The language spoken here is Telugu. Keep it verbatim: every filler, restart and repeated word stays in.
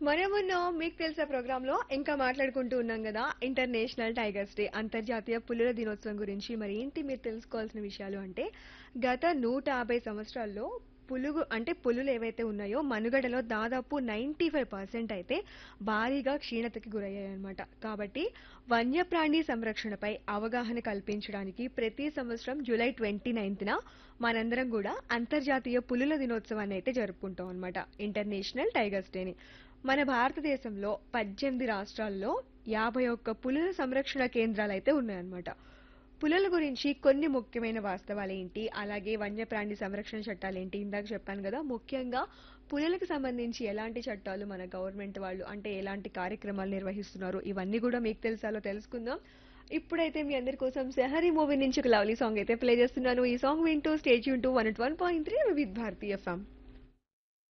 మనమున్న మీకు తెలుసా ప్రోగ్రామ్ లో ఇంకా మాట్లాడుకుంటూ ఉన్నాం కదా ఇంటర్నేషనల్ టైగర్స్ డే అంతర్జాతీయ పులుల దినోత్సవం గురించి. మరి ఏంటి మీరు తెలుసుకోవాల్సిన విషయాలు అంటే గత నూట యాభై సంవత్సరాల్లో పులుగు అంటే పులులు ఏవైతే ఉన్నాయో మనుగడలో దాదాపు నైంటీ ఫైవ్ పర్సెంట్ అయితే భారీగా క్షీణతకి గురయ్యాయన్నమాట. కాబట్టి వన్యప్రాణి సంరక్షణపై అవగాహన కల్పించడానికి ప్రతి సంవత్సరం జూలై ట్వంటీ నైన్త్న మనందరం కూడా అంతర్జాతీయ పులుల దినోత్సవాన్ని అయితే జరుపుకుంటాం అనమాట, ఇంటర్నేషనల్ టైగర్స్ డేని. మన భారతదేశంలో పద్దెనిమిది రాష్ట్రాల్లో యాభై ఒక్క పులుల సంరక్షణ కేంద్రాలు అయితే ఉన్నాయన్నమాట. పులుల గురించి కొన్ని ముఖ్యమైన వాస్తవాలు ఏంటి, అలాగే వన్యప్రాణి సంరక్షణ చట్టాలు ఏంటి, ఇందాక చెప్పాను కదా. ముఖ్యంగా పులులకు సంబంధించి ఎలాంటి చట్టాలు మన గవర్నమెంట్ వాళ్ళు అంటే ఎలాంటి కార్యక్రమాలు నిర్వహిస్తున్నారు, ఇవన్నీ కూడా మీకు తెలుసాలో తెలుసుకుందాం. ఇప్పుడైతే మీ అందరి కోసం సెహరీ మూవీ నుంచి ఒక లవ్లీ సాంగ్ అయితే ప్లే చేస్తున్నాను. ఈ సాంగ్ వింటూ stage Yoon two one one point three with Bharatiya FM.